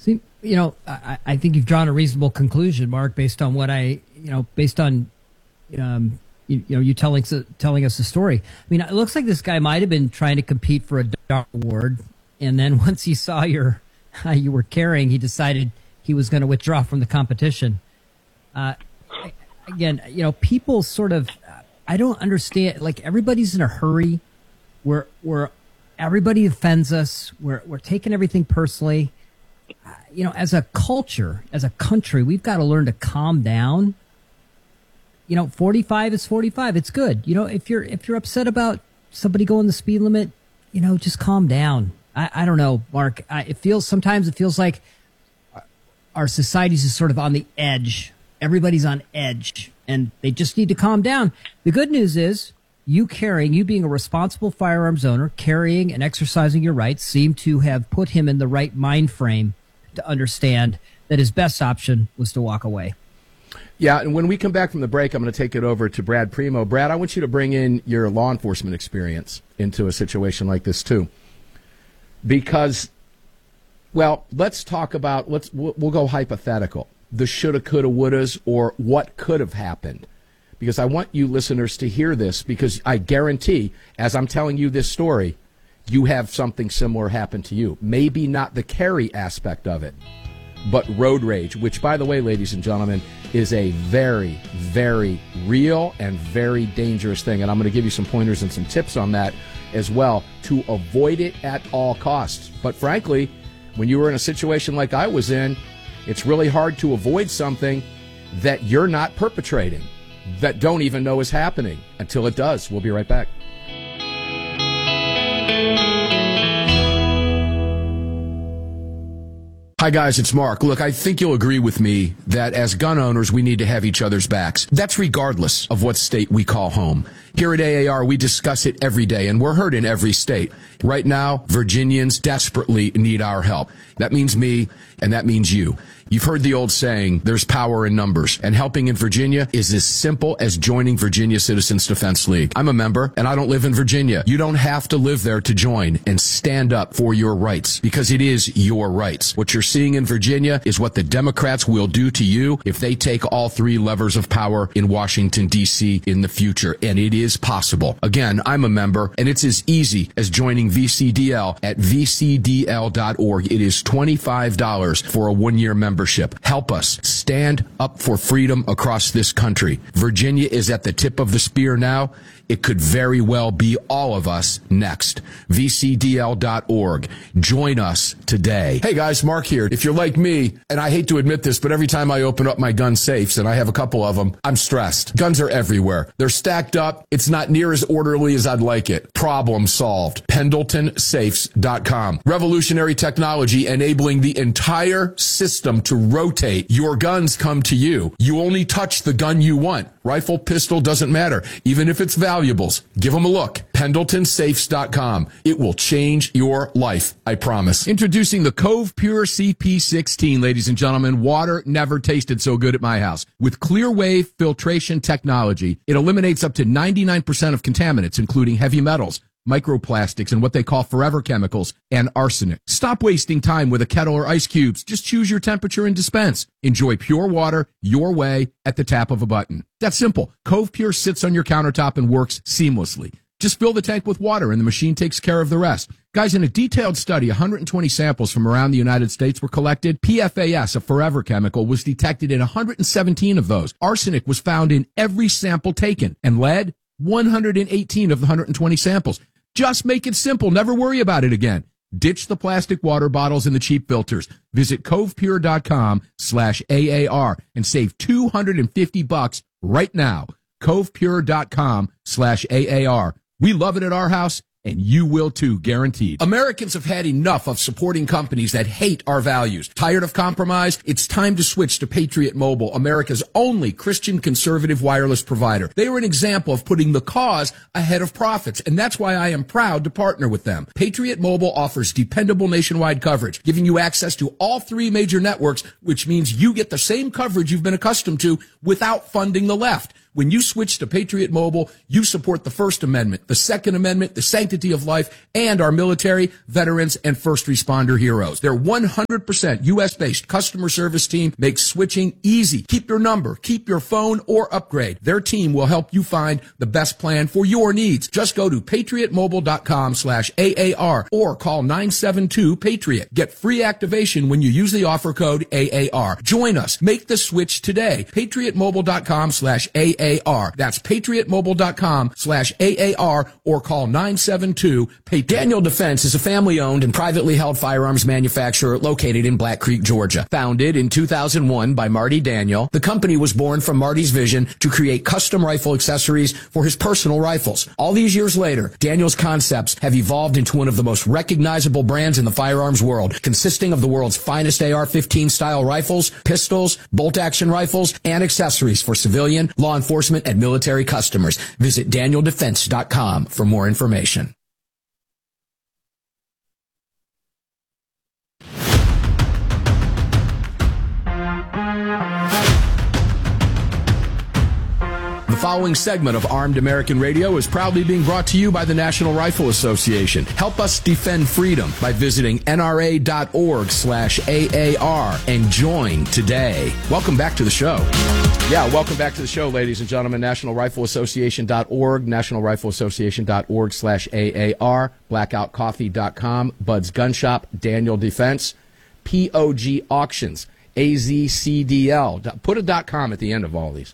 See, I think you've drawn a reasonable conclusion, Mark, based on what based on, you telling us the story. I mean, it looks like this guy might have been trying to compete for a DART award, and then once he saw you were carrying, he decided he was going to withdraw from the competition. Again, people sort of, I don't understand. Like, everybody's in a hurry. We're everybody offends us. We're taking everything personally. As a culture, as a country, we've got to learn to calm down. 45 is 45. It's good. If you're upset about somebody going the speed limit, just calm down. I don't know, Mark. Sometimes it feels like our society's is sort of on the edge. Everybody's on edge, and they just need to calm down. The good news is you being a responsible firearms owner, carrying and exercising your rights, seem to have put him in the right mind frame to understand that his best option was to walk away. Yeah, and when we come back from the break, I'm going to take it over to Brad Primo. Brad, I want you to bring in your law enforcement experience into a situation like this, too. Because, let's talk about, we'll go hypothetical. The shoulda, coulda, wouldas, or what could have happened. Because I want you listeners to hear this, because I guarantee, as I'm telling you this story, you have something similar happen to you. Maybe not the carry aspect of it, but road rage, which, by the way, ladies and gentlemen, is a very, very real and very dangerous thing. And I'm going to give you some pointers and some tips on that as well to avoid it at all costs. But frankly, when you were in a situation like I was in, it's really hard to avoid something that you're not perpetrating, that don't even know is happening until it does. We'll be right back. Hi, guys, it's Mark. Look, I think you'll agree with me that as gun owners, we need to have each other's backs. That's regardless of what state we call home. Here at AAR, we discuss it every day, and we're heard in every state. Right now, Virginians desperately need our help. That means me, and that means you. You've heard the old saying, there's power in numbers, and helping in Virginia is as simple as joining Virginia Citizens Defense League. I'm a member, and I don't live in Virginia. You don't have to live there to join and stand up for your rights, because it is your rights. What you're seeing in Virginia is what the Democrats will do to you if they take all three levers of power in Washington, D.C. in the future, and it is possible. Again, I'm a member, and it's as easy as joining VCDL at vcdl.org. It is $25 for a one-year membership. Help us stand up for freedom across this country. Virginia is at the tip of the spear now. It could very well be all of us next. VCDL.org. Join us today. Hey guys, Mark here. If you're like me, and I hate to admit this, but every time I open up my gun safes, and I have a couple of them, I'm stressed. Guns are everywhere. They're stacked up. It's not near as orderly as I'd like it. Problem solved. PendletonSafes.com. Revolutionary technology enabling the entire system to rotate. Your guns come to you. You only touch the gun you want. Rifle, pistol, doesn't matter. Even if it's valuables, give them a look. PendletonSafes.com. It will change your life, I promise. Introducing the Cove Pure CP16, ladies and gentlemen. Water never tasted so good at my house. With clear wave filtration technology, it eliminates up to 99% of contaminants, including heavy metals, microplastics, and what they call forever chemicals, and arsenic. Stop wasting time with a kettle or ice cubes. Just choose your temperature and dispense. Enjoy pure water your way at the tap of a button. That's simple. Cove Pure sits on your countertop and works seamlessly. Just fill the tank with water and the machine takes care of the rest. Guys, in a detailed study, 120 samples from around the United States were collected. PFAS, a forever chemical, was detected in 117 of those. Arsenic was found in every sample taken, and lead, 118 of the 120 samples. Just make it simple. Never worry about it again. Ditch the plastic water bottles and the cheap filters. Visit covepure.com/AAR and save $250 right now. covepure.com/AAR. We love it at our house, and you will too, guaranteed. Americans have had enough of supporting companies that hate our values. Tired of compromise? It's time to switch to Patriot Mobile, America's only Christian conservative wireless provider. They are an example of putting the cause ahead of profits, and that's why I am proud to partner with them. Patriot Mobile offers dependable nationwide coverage, giving you access to all three major networks, which means you get the same coverage you've been accustomed to without funding the left. When you switch to Patriot Mobile, you support the First Amendment, the Second Amendment, the sanctity of life, and our military, veterans, and first responder heroes. Their 100% U.S.-based customer service team makes switching easy. Keep your number, keep your phone, or upgrade. Their team will help you find the best plan for your needs. Just go to patriotmobile.com/AAR or call 972-PATRIOT. Get free activation when you use the offer code AAR. Join us. Make the switch today. patriotmobile.com/AAR. That's patriotmobile.com/AAR or call 972-PATRIOT. Daniel Defense is a family-owned and privately held firearms manufacturer located in Black Creek, Georgia. Founded in 2001 by Marty Daniel, the company was born from Marty's vision to create custom rifle accessories for his personal rifles. All these years later, Daniel's concepts have evolved into one of the most recognizable brands in the firearms world, consisting of the world's finest AR-15 style rifles, pistols, bolt-action rifles, and accessories for civilian, law enforcement, and military customers. Visit DanielDefense.com for more information. The following segment of Armed American Radio is proudly being brought to you by the National Rifle Association. Help us defend freedom by visiting nra.org/AAR and join today. Welcome back to the show. Yeah, welcome back to the show, ladies and gentlemen. NationalRifleAssociation.org, NationalRifleAssociation.org/AAR, BlackoutCoffee.com, Bud's Gun Shop, Daniel Defense, POG Auctions, AZCDL. Put a .com at the end of all these.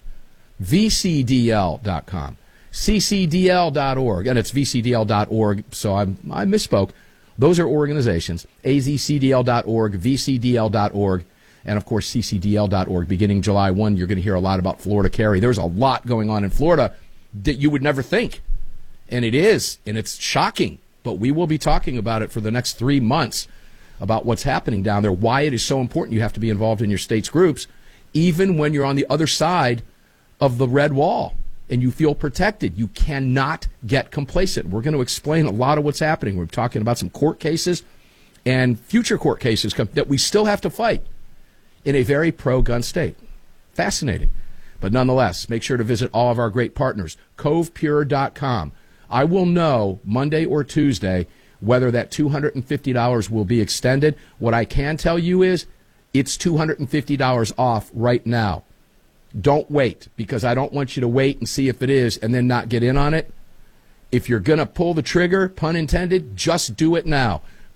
VCDL.com, CCDL.org, and it's VCDL.org, so I misspoke. Those are organizations, AZCDL.org, VCDL.org, and, of course, CCDL.org. Beginning July 1, you're going to hear a lot about Florida carry. There's a lot going on in Florida that you would never think, and it is, and it's shocking, but we will be talking about it for the next 3 months about what's happening down there, why it is so important you have to be involved in your state's groups, even when you're on the other side of the red wall and you feel protected. You cannot get complacent. We're going to explain a lot of what's happening. We're talking about some court cases and future court cases that we still have to fight in a very pro-gun state. Fascinating. But nonetheless, make sure to visit all of our great partners. CovePure.com. I will know Monday or Tuesday whether that $250 will be extended. What I can tell you is it's $250 off right now. Don't wait, because I don't want you to wait and see if it is and then not get in on it. If you're going to pull the trigger, pun intended, just do it now.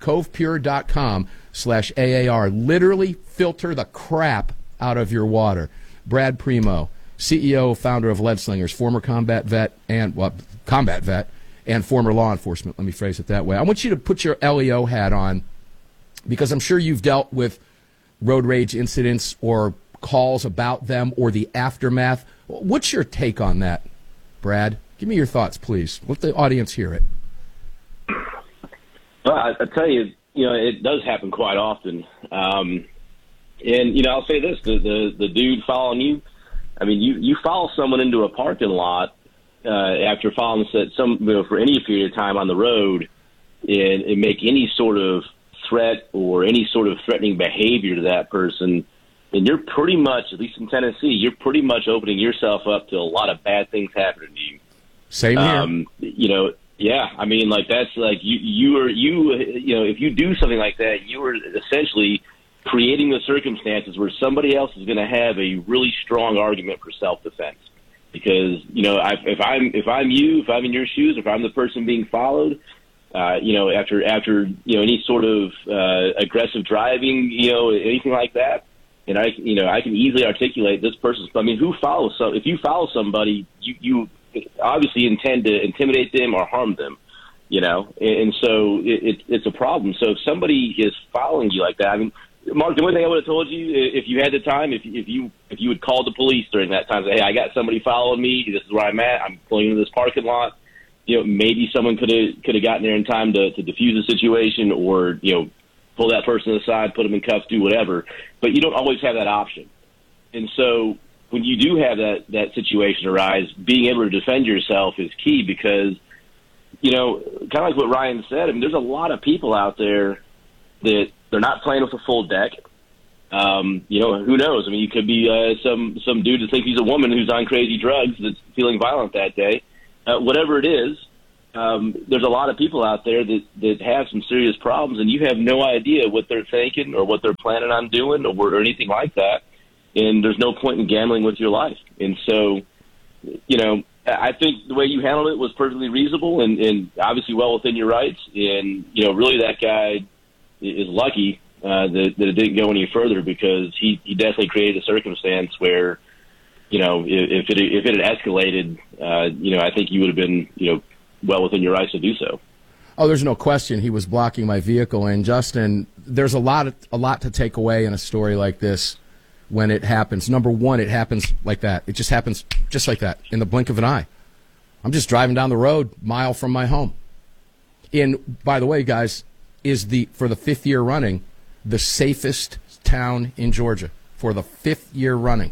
CovePure.com/AAR. Literally filter the crap out of your water. Brad Primo, CEO, founder of Lead Slingers, former combat vet and former law enforcement. Let me phrase it that way. I want you to put your LEO hat on, because I'm sure you've dealt with road rage incidents or calls about them or the aftermath. What's your take on that, Brad? Give me your thoughts, please. Let the audience hear it. Well, I tell you, it does happen quite often. And, I'll say this, the dude following you, I mean, you follow someone into a parking lot after following for any period of time on the road and make any sort of threat or any sort of threatening behavior to that person, and you're pretty much, at least in Tennessee, you're pretty much opening yourself up to a lot of bad things happening to you. Same here. Yeah, I mean, like, that's like if you do something like that, you are essentially creating the circumstances where somebody else is going to have a really strong argument for self-defense. Because, if I'm in your shoes, if I'm the person being followed, after any sort of aggressive driving, anything like that, and I can easily articulate this person's. I mean, if you follow somebody, you obviously intend to intimidate them or harm them, and so it's a problem. So if somebody is following you like that, I mean, Mark, the only thing I would have told you, if you had the time, if you had called the police during that time, say, hey, I got somebody following me. This is where I'm at. I'm pulling into this parking lot. Maybe someone could have gotten there in time to defuse the situation, or pull that person aside, put them in cuffs, do whatever. But you don't always have that option. And so when you do have that situation arise, being able to defend yourself is key, because, kind of like what Ryan said, I mean, there's a lot of people out there that they're not playing with a full deck. Who knows? I mean, you could be some dude that thinks he's a woman who's on crazy drugs that's feeling violent that day. Whatever it is, there's a lot of people out there that have some serious problems, and you have no idea what they're thinking or what they're planning on doing or anything like that. And there's no point in gambling with your life. And so, I think the way you handled it was perfectly reasonable and obviously well within your rights. And, really that guy is lucky that it didn't go any further, because he definitely created a circumstance where, if it had escalated, I think you would have been, well within your rights to do so. Oh, there's no question he was blocking my vehicle. And Justin, there's a lot to take away in a story like this when it happens. Number one, it happens like that. It just happens just like that, in the blink of an eye. I'm just driving down the road, mile from my home. By the way, guys, for the 5th year running, the safest town in Georgia for the 5th year running.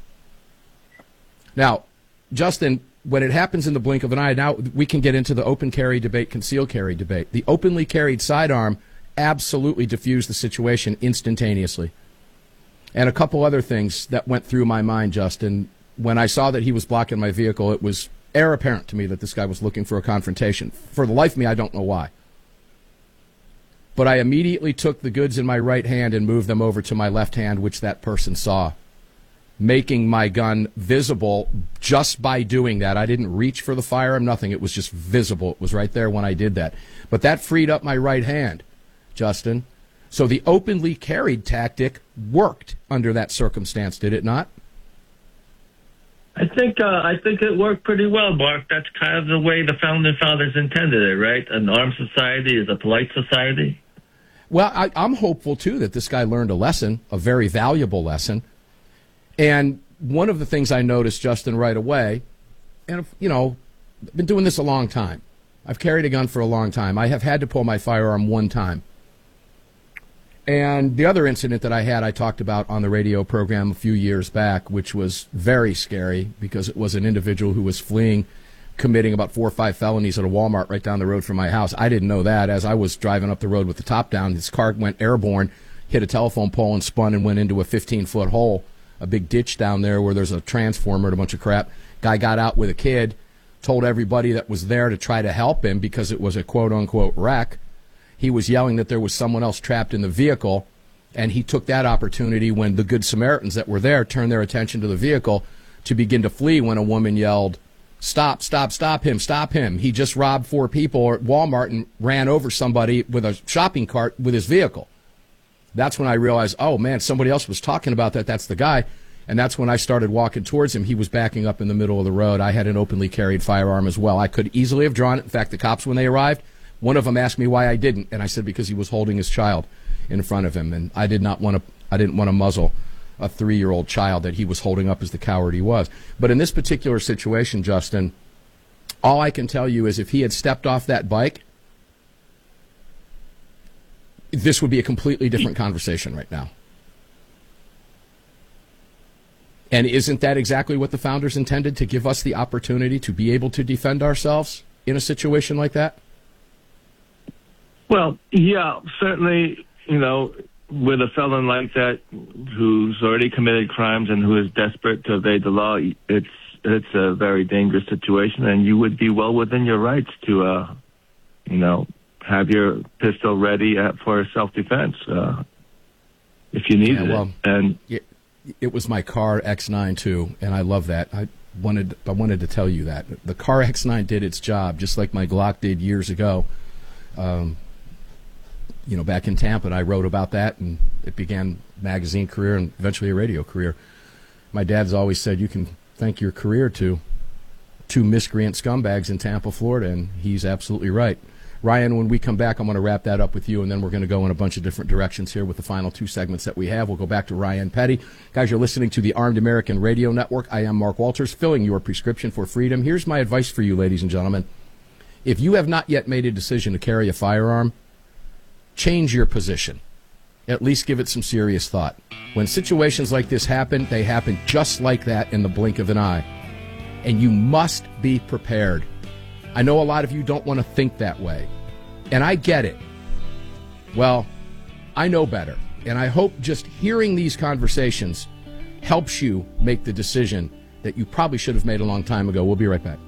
Now, Justin, when it happens in the blink of an eye, now we can get into the open carry debate, concealed carry debate. The openly carried sidearm absolutely diffused the situation instantaneously. And a couple other things that went through my mind, Justin. When I saw that he was blocking my vehicle, it was apparent to me that this guy was looking for a confrontation. For the life of me, I don't know why. But I immediately took the goods in my right hand and moved them over to my left hand, which that person saw, making my gun visible just by doing that. I didn't reach for the firearm, nothing. It was just visible. It was right there when I did that. But that freed up my right hand, Justin. So the openly carried tactic worked under that circumstance, did it not? I think it worked pretty well, Mark. That's kind of the way the founding fathers intended it, right? An armed society is a polite society. Well, I'm hopeful, too, that this guy learned a lesson, a very valuable lesson. And one of the things I noticed, Justin, right away, and, I've been doing this a long time. I've carried a gun for a long time. I have had to pull my firearm one time. And the other incident that I had, I talked about on the radio program a few years back, which was very scary because it was an individual who was fleeing, committing about 4 or 5 felonies at a Walmart right down the road from my house. I didn't know that. As I was driving up the road with the top down, his car went airborne, hit a telephone pole and spun and went into a 15-foot hole, a big ditch down there where there's a transformer and a bunch of crap. Guy got out with a kid, told everybody that was there to try to help him because it was a quote-unquote wreck. He was yelling that there was someone else trapped in the vehicle, and he took that opportunity when the Good Samaritans that were there turned their attention to the vehicle to begin to flee when a woman yelled, "Stop, stop, stop him, stop him. He just robbed 4 people at Walmart and ran over somebody with a shopping cart with his vehicle." That's when I realized, oh, man, somebody else was talking about that. That's the guy. And that's when I started walking towards him. He was backing up in the middle of the road. I had an openly carried firearm as well. I could easily have drawn it. In fact, the cops, when they arrived, one of them asked me why I didn't, and I said because he was holding his child in front of him, and I didn't want to muzzle a 3-year-old child that he was holding up as the coward he was. But in this particular situation, Justin, all I can tell you is if he had stepped off that bike, this would be a completely different conversation right now. And isn't that exactly what the founders intended, to give us the opportunity to be able to defend ourselves in a situation like that? Well, yeah, certainly, with a felon like that who's already committed crimes and who is desperate to evade the law, it's a very dangerous situation, and you would be well within your rights to, have your pistol ready for self-defense if you needed it. And it was my car X9 too, and I love that. I wanted to tell you that the car X9 did its job, just like my Glock did years ago. Back in Tampa, and I wrote about that, and it began a magazine career and eventually a radio career. My dad's always said you can thank your career to 2 miscreant scumbags in Tampa, Florida, and he's absolutely right. Ryan, when we come back, I'm going to wrap that up with you, and then we're going to go in a bunch of different directions here with the final 2 segments that we have. We'll go back to Ryan Petty. Guys, you're listening to the Armed American Radio Network. I am Mark Walters, filling your prescription for freedom. Here's my advice for you, ladies and gentlemen. If you have not yet made a decision to carry a firearm, change your position. At least give it some serious thought. When situations like this happen, they happen just like that in the blink of an eye. And you must be prepared. I know a lot of you don't want to think that way. And I get it. Well, I know better. And I hope just hearing these conversations helps you make the decision that you probably should have made a long time ago. We'll be right back.